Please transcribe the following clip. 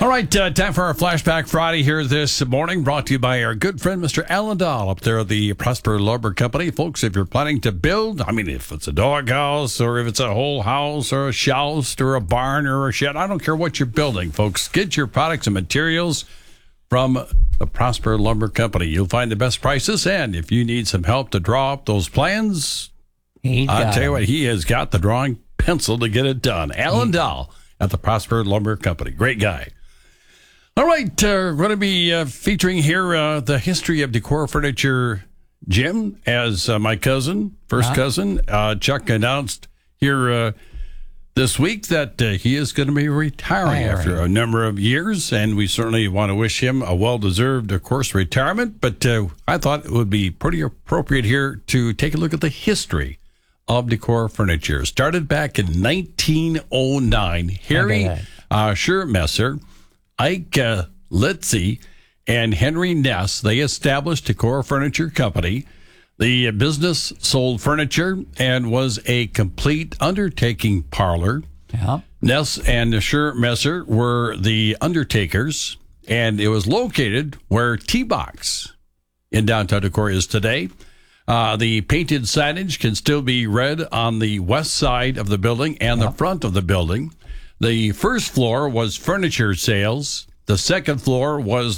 All right, time for our Flashback Friday here this morning, brought to you by our good friend, Mr. Alan Dahl, up there at the Prosper Lumber Company. Folks, if you're planning to build, if it's a doghouse or if it's a whole house or a house or a barn or a shed, I don't care what you're building, folks. Get your products and materials from the Prosper Lumber Company. You'll find the best prices, and if you need some help to draw up those plans, I'll tell you what, he has got the drawing pencil to get it done. Alan Dahl at the Prosper Lumber Company. Great guy. All right, we're going to be featuring here the history of Decor Furniture Jim, as my cousin, first cousin, Chuck, announced here this week that he is going to be retiring after a number of years, and we certainly want to wish him a well-deserved, of course, retirement. But I thought it would be pretty appropriate here to take a look at the history of Decor Furniture. Started back in 1909. Harry Schurmesser, Ike Litzy, and Henry Ness, they established Decor Furniture Company. The business sold furniture and was a complete undertaking parlor. Yeah. Ness and Schurmesser were the undertakers, and it was located where T-Box in downtown Decorah is today. The painted signage can still be read on the west side of the building and the front of the building. The first floor was furniture sales. The second floor was